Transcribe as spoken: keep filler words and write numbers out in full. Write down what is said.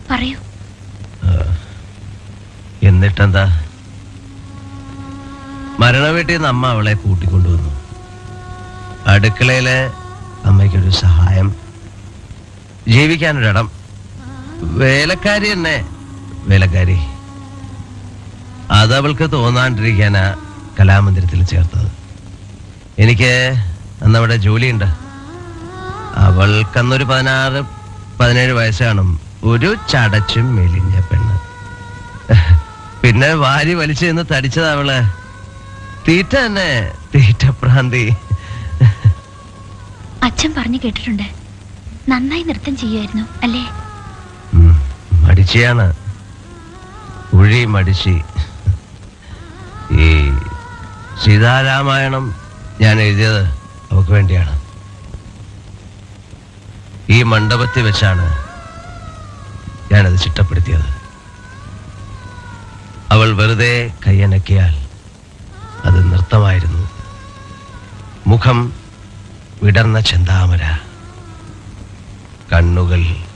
പറയൂ. എന്നിട്ടെന്താ, മരണ വീട്ടിൽ നിന്ന് അമ്മ അവളെ കൂട്ടിക്കൊണ്ടുവന്നു. അടുക്കളയിലെ അമ്മയ്ക്കൊരു സഹായം, ജീവിക്കാനൊരിടം, വേലക്കാരി തന്നെ വേലക്കാരി. അതവൾക്ക് തോന്നാണ്ടിരിക്കാനാ കലാമന്ദിരത്തിൽ ചേർത്തത്. എനിക്ക് അന്നവിടെ ജോലിയുണ്ട്. അവൾക്കന്നൊരു പതിനാറ് പതിനേഴ് വയസ്സ് കാണും. ഒരു ചടച്ചും മെലിഞ്ഞ പെണ്ണ്. പിന്നെ വാരി വലിച്ചു നിന്ന് തടിച്ചത് അവള്. തീറ്റ തന്നെ, തീറ്റപ്രാന്തി. അച്ഛൻ പറഞ്ഞു കേട്ടിട്ടുണ്ട്, നന്നായി നൃത്തം ചെയ്യുമായിരുന്നു അല്ലേ? മടിച്ചിയാണ്, ഉഴി മടിച്ചി. ഈ സീതാരാമായണം ഞാൻ എഴുതിയത് അവൾക്ക് വേണ്ടിയാണ്. ഈ മണ്ഡപത്തിൽ വെച്ചാണ് ഞാനത് ചിട്ടപ്പെടുത്തിയത്. അവൾ വെറുതെ കയ്യനക്കിയാൽ അത് നൃത്തമായിരുന്നു. മുഖം വിടർന്ന ചെന്താമര, കണ്ണുകൾ